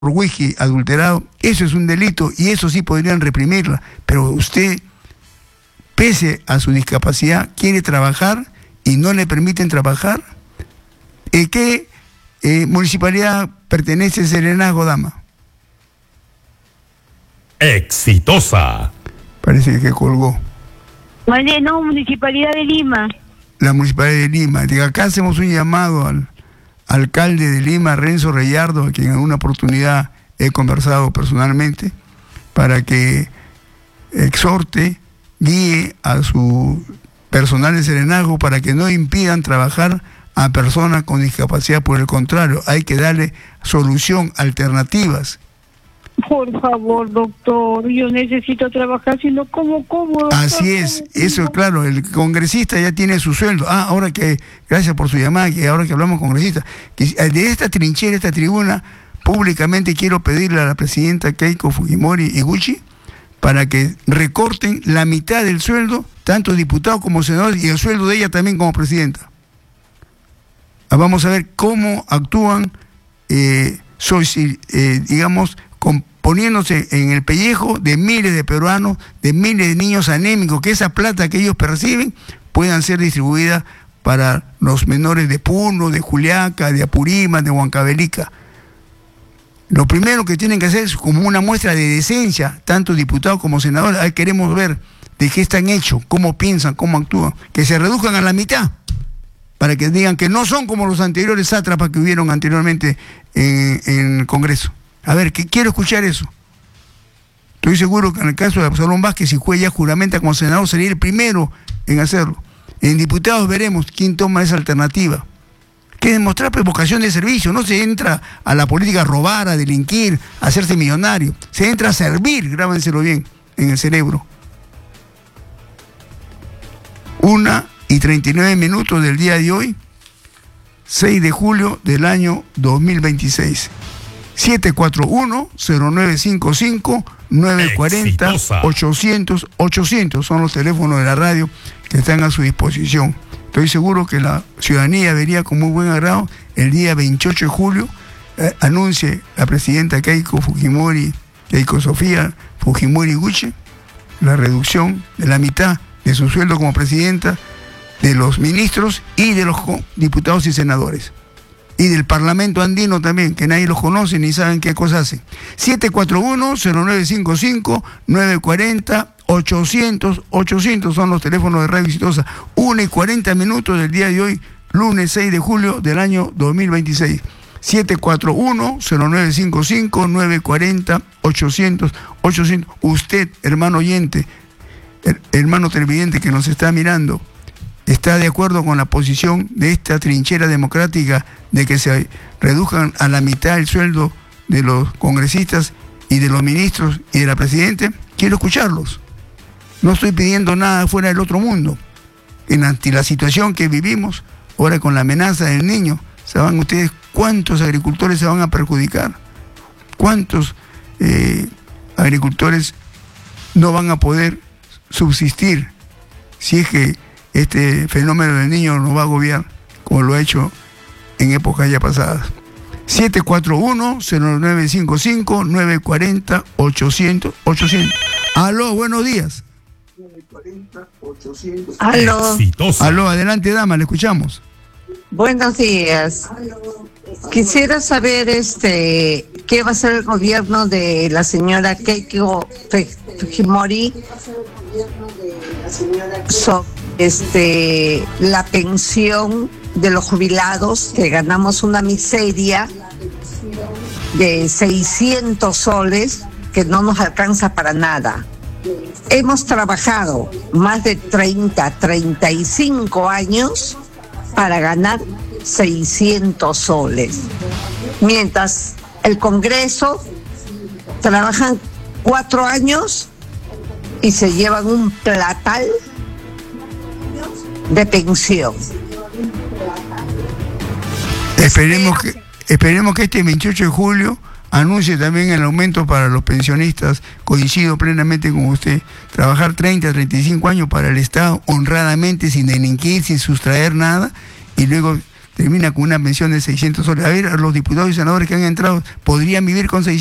whisky adulterado, eso es un delito y eso sí podrían reprimirla, pero usted, pese a su discapacidad, quiere trabajar y no le permiten trabajar. ¿Qué municipalidad pertenece Serenazgo, dama? Exitosa. Parece que colgó. Vale, no, Municipalidad de Lima. La Municipalidad de Lima. De acá hacemos un llamado al alcalde de Lima, Renzo Reyardo, a quien en una oportunidad he conversado personalmente, para que exhorte, guíe a su personal de Serenazgo para que no impidan trabajar a personas con discapacidad. Por el contrario, hay que darle solución, alternativas. Por favor, doctor, yo necesito trabajar, sino ¿cómo? Doctor? Así es, eso claro, el congresista ya tiene su sueldo. Ahora que, gracias por su llamada, que ahora que hablamos congresista, que de esta trinchera, esta tribuna, públicamente quiero pedirle a la presidenta Keiko Fujimori Iguchi para que recorten la mitad del sueldo, tanto diputados como senadores, y el sueldo de ella también como presidenta. Vamos a ver cómo actúan, digamos, poniéndose en el pellejo de miles de peruanos, de miles de niños anémicos, que esa plata que ellos perciben puedan ser distribuida para los menores de Puno, de Juliaca, de Apurímac, de Huancavelica. Lo primero que tienen que hacer es como una muestra de decencia, tanto diputados como senadores. Ahí queremos ver de qué están hechos, cómo piensan, cómo actúan, que se reduzcan a la mitad, para que digan que no son como los anteriores sátrapas que hubieron anteriormente en el Congreso. A ver, quiero escuchar eso. Estoy seguro que en el caso de Absalón Vázquez, si juez ya juramenta como senador, sería el primero en hacerlo. En diputados veremos quién toma esa alternativa. Que demostrar vocación de servicio. No se entra a la política a robar, a delinquir, a hacerse millonario. Se entra a servir, grábenselo bien, en el cerebro. 1:39 del día de hoy, 6 de julio del año 2026. 741-0955-940-800 son los teléfonos de la radio que están a su disposición. Estoy seguro que la ciudadanía vería con muy buen agrado el día 28 de julio anuncie la presidenta Keiko Sofía Fujimori Iguchi la reducción de la mitad de su sueldo como presidenta, de los ministros y de los diputados y senadores. Y del Parlamento andino también, que nadie los conoce ni saben qué cosas hacen. 741-0955-940-800 son los teléfonos de Radio Exitosa. 1:40 del día de hoy, lunes 6 de julio del año 2026. 741-0955-940-800. Usted, hermano oyente, hermano televidente que nos está mirando, ¿está de acuerdo con la posición de esta trinchera democrática de que se reduzcan a la mitad el sueldo de los congresistas y de los ministros y de la presidenta? Quiero escucharlos. No estoy pidiendo nada fuera del otro mundo. Ante la situación que vivimos, ahora con la amenaza del niño, ¿saben ustedes cuántos agricultores se van a perjudicar? ¿Cuántos agricultores no van a poder subsistir si es que este fenómeno del niño nos va a agobiar como lo ha hecho en épocas ya pasadas? 741-0955-940-800. Aló, buenos días. 940-800. Aló. Aló, adelante dama, le escuchamos. Buenos días. Quisiera saber qué va a hacer el gobierno de la señora Keiko Fujimori sobre la pensión de los jubilados, que ganamos una miseria de 600 soles que no nos alcanza para nada. Hemos trabajado más de 35 años para ganar 600 soles, mientras el Congreso trabajan 4 años y se llevan un platal de pensión. Esperemos que este 28 de julio anuncie también el aumento para los pensionistas. Coincido plenamente con usted. Trabajar 35 años para el Estado honradamente, sin delinquir, sin sustraer nada, y luego termina con una pensión de 600 soles. A ver, los diputados y senadores que han entrado, ¿podrían vivir con 600?